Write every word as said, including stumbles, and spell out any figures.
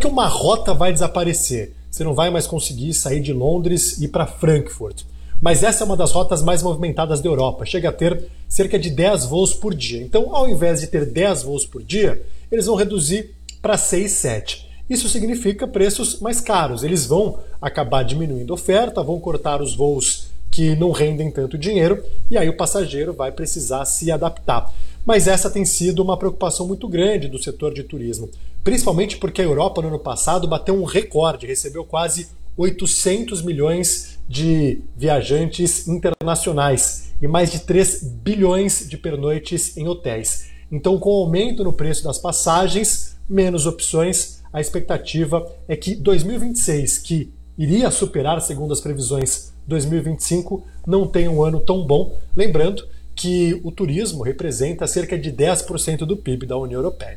que uma rota vai desaparecer. Você não vai mais conseguir sair de Londres e ir para Frankfurt. Mas essa é uma das rotas mais movimentadas da Europa. Chega a ter cerca de dez voos por dia. Então, ao invés de ter dez voos por dia, eles vão reduzir para seis, sete. Isso significa preços mais caros. Eles vão acabar diminuindo a oferta, vão cortar os voos que não rendem tanto dinheiro, e aí o passageiro vai precisar se adaptar. Mas essa tem sido uma preocupação muito grande do setor de turismo, principalmente porque a Europa no ano passado bateu um recorde, recebeu quase oitocentos milhões de viajantes internacionais e mais de três bilhões de pernoites em hotéis. Então, com o aumento no preço das passagens, menos opções, a expectativa é que dois mil e vinte e seis, que iria superar, segundo as previsões, dois mil e vinte e cinco, não tenha um ano tão bom. Lembrando que o turismo representa cerca de dez por cento do P I B da União Europeia.